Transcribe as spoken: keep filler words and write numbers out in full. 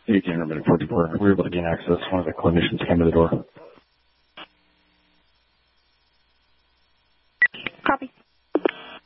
eighteen room at forty-four. We were able to gain access. One of the clinicians came to the door.